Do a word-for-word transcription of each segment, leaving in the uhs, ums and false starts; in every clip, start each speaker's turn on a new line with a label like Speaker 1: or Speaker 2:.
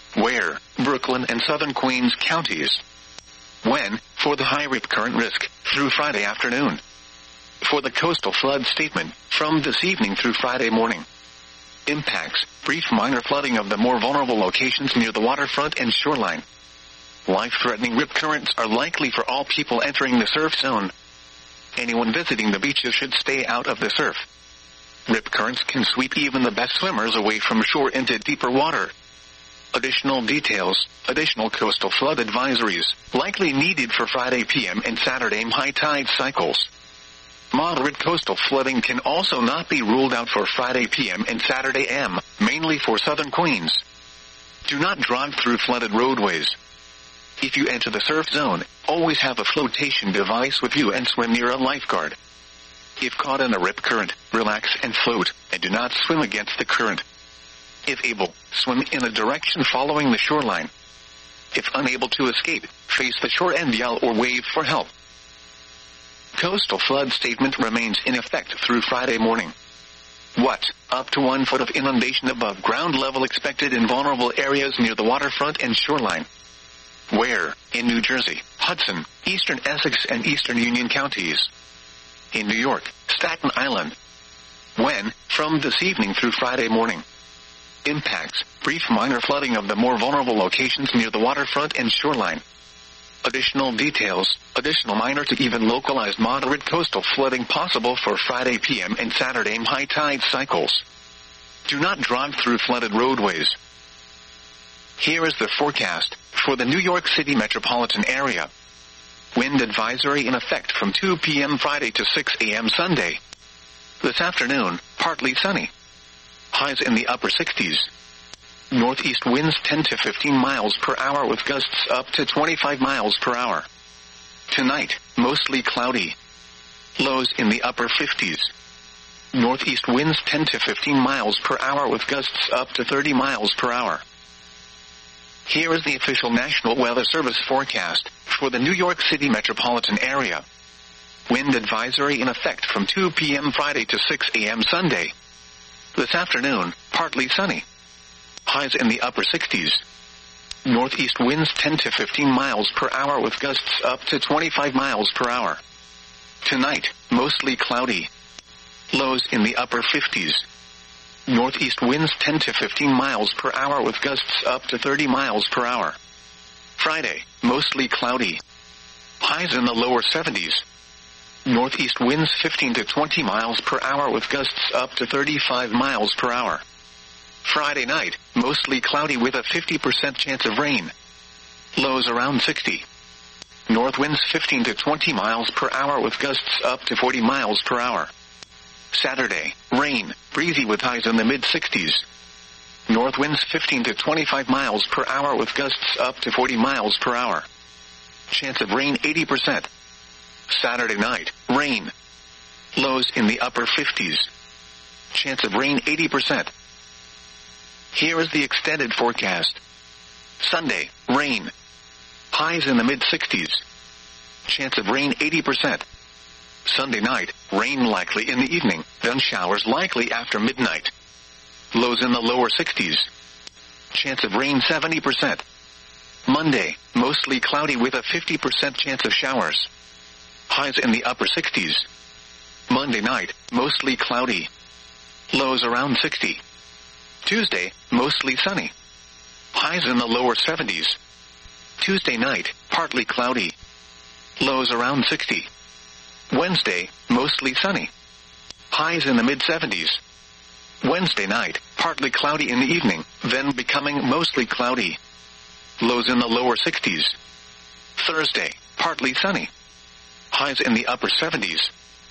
Speaker 1: Where? Brooklyn and Southern Queens counties. When? For the high rip current risk, through Friday afternoon. For the coastal flood statement, from this evening through Friday morning. Impacts, brief minor flooding of the more vulnerable locations near the waterfront and shoreline. Life-threatening rip currents are likely for all people entering the surf zone. Anyone visiting the beaches should stay out of the surf. Rip currents can sweep even the best swimmers away from shore into deeper water. Additional details, additional coastal flood advisories, likely needed for Friday P M and Saturday high tide cycles. Moderate coastal flooding can also not be ruled out for Friday P M and Saturday A M, mainly for Southern Queens. Do not drive through flooded roadways. If you enter the surf zone, always have a flotation device with you and swim near a lifeguard. If caught in a rip current, relax and float, and do not swim against the current. If able, swim in a direction following the shoreline. If unable to escape, face the shore and yell or wave for help. Coastal flood statement remains in effect through Friday morning. What? Up to one foot of inundation above ground level expected in vulnerable areas near the waterfront and shoreline. Where? In New Jersey, Hudson, Eastern Essex and Eastern Union counties. In New York, Staten Island. When? From this evening through Friday morning. Impacts, brief minor flooding of the more vulnerable locations near the waterfront and shoreline. Additional details, additional minor to even localized moderate coastal flooding possible for Friday P M and Saturday high tide cycles. Do not drive through flooded roadways. Here is the forecast for the New York City metropolitan area. Wind advisory in effect from two P M Friday to six A M Sunday. This afternoon, partly sunny. Highs in the upper sixties. Northeast winds ten to fifteen miles per hour with gusts up to twenty-five miles per hour. Tonight, mostly cloudy. Lows in the upper fifties. Northeast winds ten to fifteen miles per hour with gusts up to thirty miles per hour. Here is the official National Weather Service forecast for the New York City metropolitan area. Wind advisory in effect from two P M Friday to six A M Sunday. This afternoon, partly sunny. Highs in the upper sixties. Northeast winds ten to fifteen miles per hour with gusts up to twenty-five miles per hour. Tonight, mostly cloudy. Lows in the upper fifties. Northeast winds ten to fifteen miles per hour with gusts up to thirty miles per hour. Friday, mostly cloudy. Highs in the lower seventies. Northeast winds fifteen to twenty miles per hour with gusts up to thirty-five miles per hour. Friday night, mostly cloudy with a fifty percent chance of rain. Lows around sixty. North winds fifteen to twenty miles per hour with gusts up to forty miles per hour. Saturday, rain, breezy with highs in the mid-sixties. North winds fifteen to twenty-five miles per hour with gusts up to forty miles per hour. Chance of rain eighty percent. Saturday night, rain. Lows in the upper fifties. Chance of rain eighty percent. Here is the extended forecast. Sunday, rain. Highs in the mid-sixties. Chance of rain eighty percent. Sunday night, rain likely in the evening, then showers likely after midnight. Lows in the lower sixties. Chance of rain seventy percent. Monday, mostly cloudy with a fifty percent chance of showers. Highs in the upper sixties. Monday night, mostly cloudy. Lows around sixty. Tuesday, mostly sunny. Highs in the lower seventies. Tuesday night, partly cloudy. Lows around sixty. Wednesday, mostly sunny. Highs in the mid-seventies. Wednesday night, partly cloudy in the evening, then becoming mostly cloudy. Lows in the lower sixties. Thursday, partly sunny. Highs in the upper seventies.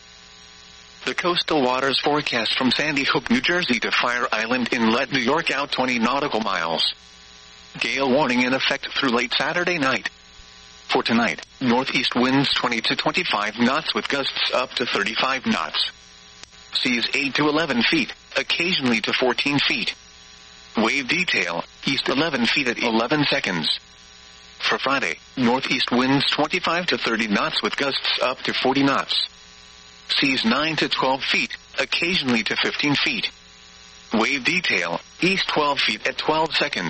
Speaker 1: The coastal waters forecast from Sandy Hook, New Jersey to Fire Island Inlet, New York out twenty nautical miles. Gale warning in effect through late Saturday night. For tonight, northeast winds twenty to twenty-five knots with gusts up to thirty-five knots. Seas eight to eleven feet, occasionally to fourteen feet. Wave detail, east eleven feet at eleven seconds. For Friday, northeast winds twenty-five to thirty knots with gusts up to forty knots. Seas nine to twelve feet, occasionally to fifteen feet. Wave detail, east twelve feet at twelve seconds.